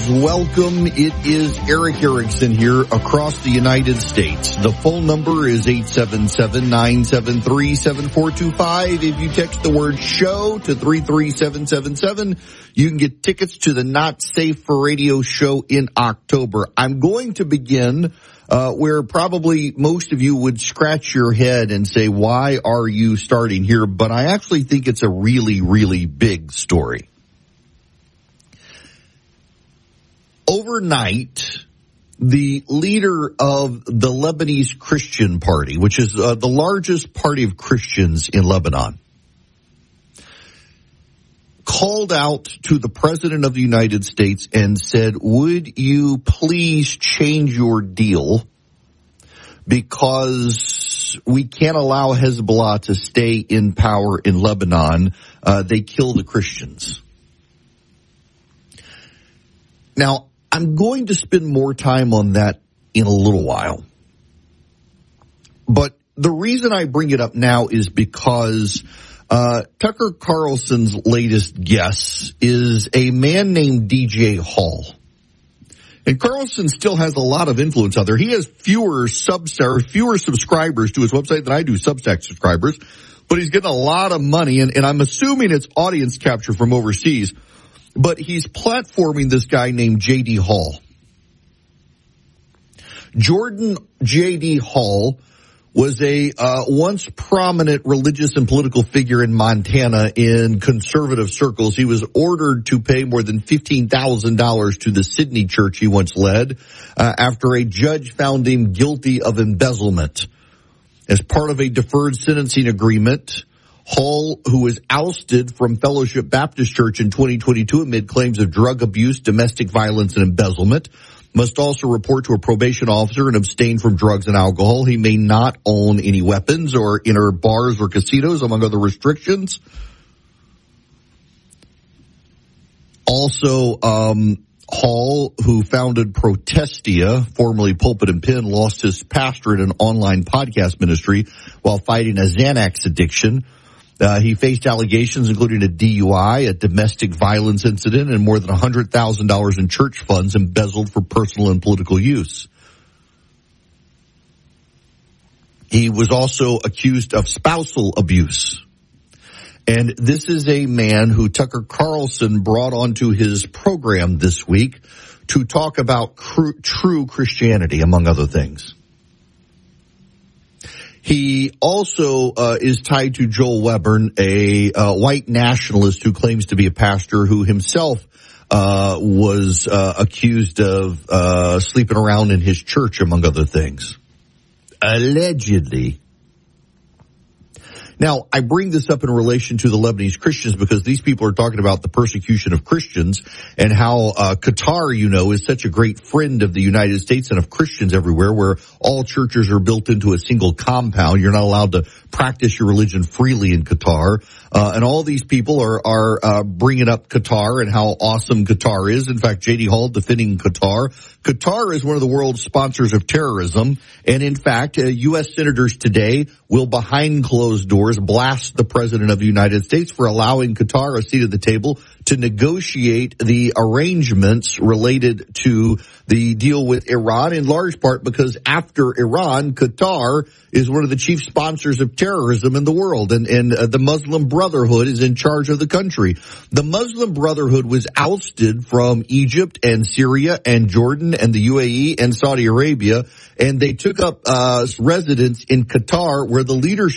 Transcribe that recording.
welcome. It is Eric Erickson here across the United States. The phone number is 877-973-7425. If you text the word show to 33777, you can get tickets to the Not Safe for Radio show in October. I'm going to begin where probably most of you would scratch your head and say, why are you starting here? But I actually think it's a really, really big story. Overnight, the leader of the Lebanese Christian Party, which is the largest party of Christians in Lebanon, called out to the President of the United States and said, would you please change your deal because we can't allow Hezbollah to stay in power in Lebanon. They kill the Christians. Now, I'm going to spend more time on that in a little while. But the reason I bring it up now is because Tucker Carlson's latest guest is a man named DJ Hall. And Carlson still has a lot of influence out there. He has fewer subscribers to his website than I do Substack subscribers, but he's getting a lot of money, and I'm assuming it's audience capture from overseas. But he's platforming this guy named J.D. Hall. Jordan J.D. Hall was a once prominent religious and political figure in Montana in conservative circles. He was ordered to pay more than $15,000 to the Sydney church he once led after a judge found him guilty of embezzlement. As part of a deferred sentencing agreement, Hall, who was ousted from Fellowship Baptist Church in 2022 amid claims of drug abuse, domestic violence, and embezzlement, must also report to a probation officer and abstain from drugs and alcohol. He may not own any weapons or enter bars or casinos, among other restrictions. Also, Hall, who founded Protestia, formerly Pulpit and Pen, lost his pastorate and online podcast ministry while fighting a Xanax addiction. He faced allegations including a DUI, a domestic violence incident, and more than $100,000 in church funds embezzled for personal and political use. He was also accused of spousal abuse. And this is a man who Tucker Carlson brought onto his program this week to talk about true Christianity, among other things. He also is tied to Joel Weber, a white nationalist who claims to be a pastor who himself was accused of sleeping around in his church, among other things. Allegedly. Now, I bring this up in relation to the Lebanese Christians because these people are talking about the persecution of Christians and how Qatar, is such a great friend of the United States and of Christians everywhere, where all churches are built into a single compound. You're not allowed to practice your religion freely in Qatar. And all these people are bringing up Qatar and how awesome Qatar is. In fact, J.D. Hall defending Qatar. Qatar is one of the world's sponsors of terrorism. And in fact, U.S. senators today will, behind closed doors, blast the President of the United States for allowing Qatar a seat at the table to negotiate the arrangements related to the deal with Iran, in large part because after Iran, Qatar is one of the chief sponsors of terrorism in the world, and the Muslim Brotherhood is in charge of the country. The Muslim Brotherhood was ousted from Egypt and Syria and Jordan and the UAE and Saudi Arabia, and they took up residence in Qatar, where the leadership